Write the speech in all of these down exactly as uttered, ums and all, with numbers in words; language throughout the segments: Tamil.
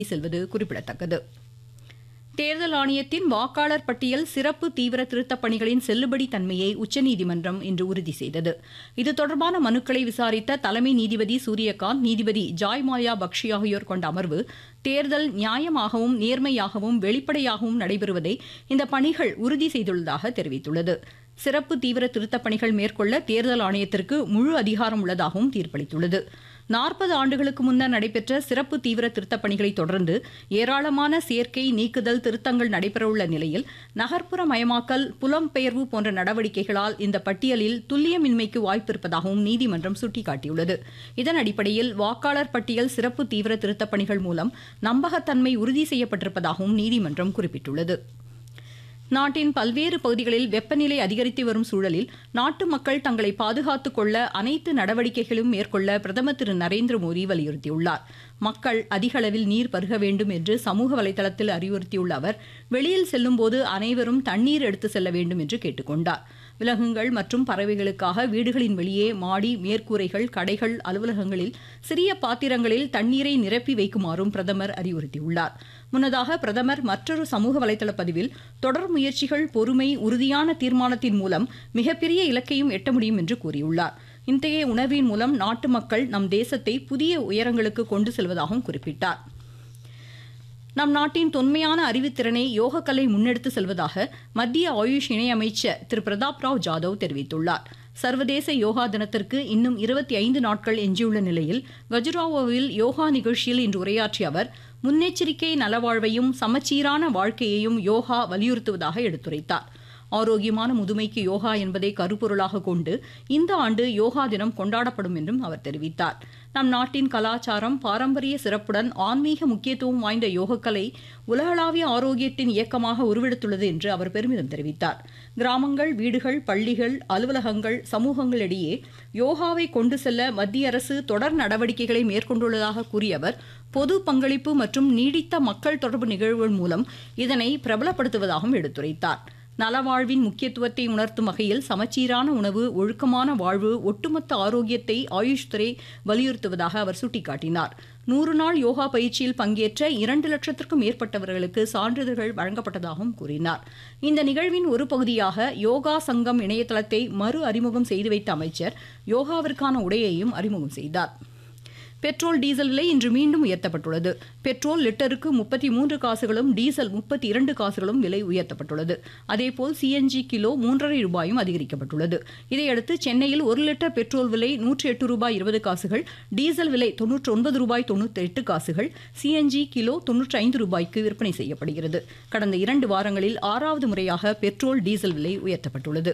செல்வது குறிப்பிடத்தக்கது. தேர்தல் ஆணையத்தின் வாக்காளர் பட்டியல் சிறப்பு தீவிர திருத்தப் பணிகளின் செல்லுபடி தன்மையை உச்சநீதிமன்றம் இன்று உறுதி செய்தது. இது தொடர்பான மனுக்களை விசாரித்த தலைமை நீதிபதி சூரியகாந்த், நீதிபதி ஜாய்மால்யா பக்ஷி ஆகியோர் கொண்ட அமர்வு, தேர்தல் நியாயமாகவும் நேர்மையாகவும் வெளிப்படையாகவும் நடைபெறுவதை இந்த பணிகள் உறுதி செய்துள்ளதாக தெரிவித்துள்ளது. சிறப்பு தீவிர திருத்தப் பணிகள் மேற்கொள்ள தேர்தல் ஆணையத்திற்கு முழு அதிகாரம் உள்ளதாகவும் தீர்ப்பளித்துள்ளது. நாற்பது ஆண்டுகளுக்கு முன்னர் நடைபெற்ற சிறப்பு தீவிர திருத்தப் பணிகளை தொடர்ந்து ஏராளமான சேர்க்கை, நீக்குதல் திருத்தங்கள் நடைபெறவுள்ள நிலையில் நகர்ப்புற மயமாக்கல், புலம்பெயர்வு போன்ற நடவடிக்கைகளால் இந்த பட்டியலில் துல்லியமின்மைக்கு வாய்ப்பு இருப்பதாகவும் நீதிமன்றம் சுட்டிக்காட்டியுள்ளது. இதன் அடிப்படையில் வாக்காளர் பட்டியல் சிறப்பு தீவிர திருத்தப் பணிகள் மூலம் நம்பகத்தன்மை உறுதி செய்யப்பட்டிருப்பதாகவும் நீதிமன்றம் குறிப்பிட்டுள்ளது. நாட்டின் பல்வேறு பகுதிகளில் வெப்பநிலை அதிகரித்து வரும் சூழலில் நாட்டு மக்கள் தங்களை பாதுகாத்துக் கொள்ள அனைத்து நடவடிக்கைகளும் மேற்கொள்ள பிரதமர் திரு நரேந்திர மோடி வலியுறுத்தியுள்ளார். மக்கள் அதிக அளவில் நீர் பருக வேண்டும் என்று சமூக வலைதளத்தில் அறிவுறுத்தியுள்ள அவர், வெளியில் செல்லும் போது அனைவரும் தண்ணீர் எடுத்து செல்ல வேண்டும் என்று கேட்டுக்கொண்டார். விலங்குகள் மற்றும் பறவைகளுக்காக வீடுகளின் வெளியே மாடி, மேற்கூரைகள், கடைகள், அலுவலகங்களில் சிறிய பாத்திரங்களில் தண்ணீரை நிரப்பி வைக்குமாறும் பிரதமர் அறிவுறுத்தியுள்ளார். முன்னதாக பிரதமர் மற்றொரு சமூக வலைதள பதிவில், தொடர் முயற்சிகள், பொறுமை, உறுதியான தீர்மானத்தின் மூலம் மிகப்பெரிய இலக்கையும் எட்ட முடியும் என்று கூறியுள்ளார். இத்தகைய உணர்வின் மூலம் நாட்டு மக்கள் நம் தேசத்தை புதிய உயரங்களுக்கு கொண்டு செல்வதாகவும் குறிப்பிட்டார். நம் நாட்டின் தொன்மையான அறிவுத்திறனை யோகக்கலை முன்னெடுத்து செல்வதாக மத்திய ஆயுஷ் இணையமைச்சர் திரு பிரதாப் ராவ் ஜாதவ் தெரிவித்துள்ளார். சர்வதேச யோகா தினத்திற்கு இன்னும் இருபத்தி ஐந்து நாட்கள் எஞ்சியுள்ள நிலையில் கஜுராவோவில் யோகா நிகழ்ச்சியில் இன்று உரையாற்றிய அவர், முன்னெச்சரிக்கை நலவாழ்வையும் சமச்சீரான வாழ்க்கையையும் யோகா வலியுறுத்துவதாக எடுத்துரைத்தார். ஆரோக்கியமான முதுமைக்கு யோகா என்பதை கருப்பொருளாக கொண்டு இந்த ஆண்டு யோகா தினம் கொண்டாடப்படும் என்றும் அவர் தெரிவித்தார். நம் நாட்டின் கலாச்சாரம், பாரம்பரிய சிறப்புடன் ஆன்மீக முக்கியத்துவம் வாய்ந்த யோகக்கலை உலகளாவிய ஆரோக்கியத்தின் இயக்கமாக உருவெடுத்துள்ளது என்று அவர் பெருமிதம் தெரிவித்தார். கிராமங்கள், வீடுகள், பள்ளிகள், அலுவலகங்கள், சமூகங்களிடையே யோகாவை கொண்டு செல்ல மத்திய அரசு தொடர் நடவடிக்கைகளை மேற்கொண்டுள்ளதாக கூறிய அவர், பொது பங்களிப்பு மற்றும் நீடித்த மக்கள் தொடர்பு நிகழ்வுகள் மூலம் இதனை பிரபலப்படுத்துவதாகவும் எடுத்துரைத்தார். நலவாழ்வின் முக்கியத்துவத்தை உணர்த்தும் வகையில் சமச்சீரான உணவு, ஒழுக்கமான வாழ்வு, ஒட்டுமொத்த ஆரோக்கியத்தை ஆயுஷ் துறை வலியுறுத்துவதாக அவர் சுட்டிக்காட்டினார். நூறு நாள் யோகா பயிற்சியில் பங்கேற்ற இரண்டு லட்சத்திற்கும் மேற்பட்டவர்களுக்கு சான்றிதழ்கள் வழங்கப்பட்டதாகவும் கூறினார். இந்த நிகழ்வின் ஒரு பகுதியாக யோகா சங்கம் இணையதளத்தை மறு அறிமுகம் செய்து வைத்த அமைச்சர் யோகாவிற்கான உடையையும் அறிமுகம் செய்தார். பெட்ரோல், டீசல் விலை இன்று மீண்டும் உயர்த்தப்பட்டுள்ளது. பெட்ரோல் லிட்டருக்கு முப்பத்தி மூன்று காசுகளும், டீசல் முப்பத்தி இரண்டு காசுகளும் விலை உயர்த்தப்பட்டுள்ளது. அதேபோல் சிஎன்ஜி கிலோ மூன்றரை ரூபாயும் அதிகரிக்கப்பட்டுள்ளது. இதையடுத்து சென்னையில் ஒரு லிட்டர் பெட்ரோல் விலை நூற்றி எட்டு ரூபாய் இருபது காசுகள், டீசல் விலை தொன்னூற்றி ஒன்பது ரூபாய் தொன்னூற்றி எட்டு காசுகள், சிஎன்ஜி கிலோ தொன்னூற்றி ஐந்து ரூபாய்க்கு விற்பனை செய்யப்படுகிறது. கடந்த இரண்டு வாரங்களில் ஆறாவது முறையாக பெட்ரோல், டீசல் விலை உயர்த்தப்பட்டுள்ளது.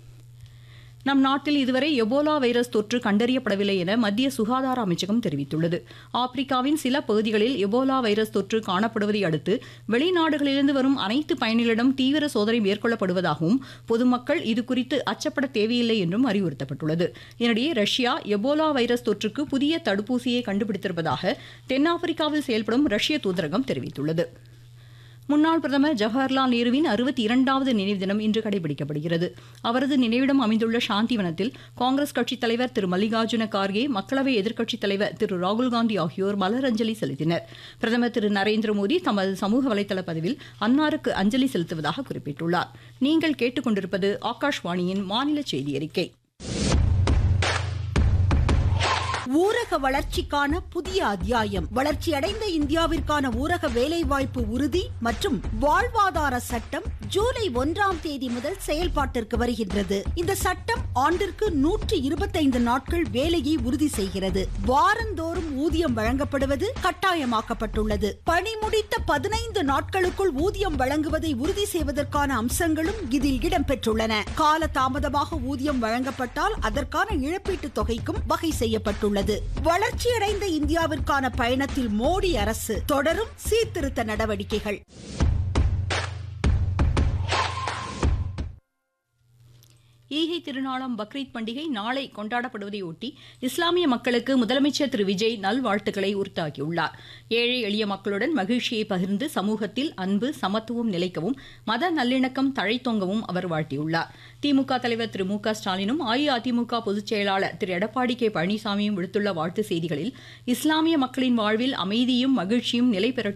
நம் நாட்டில் இதுவரை எபோலா வைரஸ் தொற்று கண்டறியப்படவில்லை என மத்திய சுகாதார அமைச்சகம் தெரிவித்துள்ளது. ஆப்பிரிக்காவின் சில பகுதிகளில் எபோலா வைரஸ் தொற்று காணப்படுவதை அடுத்து வெளிநாடுகளிலிருந்து வரும் அனைத்து பயணிகளிடம் தீவிர சோதனை மேற்கொள்ளப்படுவதாகவும் பொதுமக்கள் இதுகுறித்து அச்சப்பட தேவையில்லை என்றும் அறிவுறுத்தப்பட்டுள்ளது. இதனிடையே ரஷ்யா எபோலா வைரஸ் தொற்றுக்கு புதிய தடுப்பூசியை கண்டுபிடித்திருப்பதாக தென்னாப்பிரிக்காவில் செயல்படும் ரஷ்ய தூதரகம் தெரிவித்துள்ளது. முன்னாள் பிரதமர் ஜவஹர்லால் நேருவின் அறுபத்தி இரண்டாவது நினைவு தினம் இன்று கடைபிடிக்கப்படுகிறது. அவரது நினைவிடம் அமைந்துள்ள சாந்திவனத்தில் காங்கிரஸ் கட்சித் தலைவர் திரு மல்லிகார்ஜுன கார்கே, மக்களவை எதிர்க்கட்சித் தலைவர் திரு ராகுல்காந்தி ஆகியோர் மலரஞ்சலி செலுத்தினர். பிரதமர் திரு நரேந்திர மோடி தமது சமூக வலைதள பதிவில் அன்னாருக்கு அஞ்சலி செலுத்துவதாக குறிப்பிட்டுள்ளார். நீங்கள் கேட்டுக்கொண்டிருப்பது ஆகாஷ்வாணியின் மாநில செய்தி அறிக்கை. ஊரக வளர்ச்சிக்கான புதிய அத்தியாயம். வளர்ச்சியடைந்த இந்தியாவிற்கான ஊரக வேலைவாய்ப்பு உறுதி மற்றும் வாழ்வாதார சட்டம் ஜூலை ஒன்றாம் தேதி முதல் செயல்பாட்டிற்கு வருகின்றது. இந்த சட்டம் ஆண்டிற்கு நூற்றி இருபத்தைந்து நாட்கள் வேலையை உறுதி செய்கிறது. வாரந்தோறும் ஊதியம் வழங்கப்படுவது கட்டாயமாக்கப்பட்டுள்ளது. பணி முடித்த பதினைந்து நாட்களுக்குள் ஊதியம் வழங்குவதை உறுதி செய்வதற்கான அம்சங்களும் இதில் இடம்பெற்றுள்ளன. கால தாமதமாக ஊதியம் வழங்கப்பட்டால் அதற்கான இழப்பீட்டு தொகைக்கும் வகை செய்யப்பட்டுள்ளது. வளர்ச்சியடைந்த இந்தியாவிற்கான பயணத்தில் மோடி அரசு தொடரும் சீர்திருத்த நடவடிக்கைகள். ஈகை திருநாளாம் பக்ரீத் பண்டிகை நாளை கொண்டாடப்படுவதையொட்டி இஸ்லாமிய மக்களுக்கு முதலமைச்சர் திரு விஜய் நல்வாழ்த்துக்களை உரித்தாக்கியுள்ளார். ஏழை எளிய மக்களுடன் மகிழ்ச்சியை பகிர்ந்து சமூகத்தில் அன்பு சமத்துவம் நிலைக்கவும் மத நல்லிணக்கம் தழைத்தோங்கவும் அவர் வாழ்த்தியுள்ளார். திமுக தலைவர் திரு மு க ஸ்டாலினும் அஇஅதிமுக பொதுச் செயலாளர் திரு எடப்பாடி கே பழனிசாமியும் விடுத்துள்ள வாழ்த்து செய்திகளில் இஸ்லாமிய மக்களின் வாழ்வில் அமைதியும் மகிழ்ச்சியும் நிலை பெறட்டும்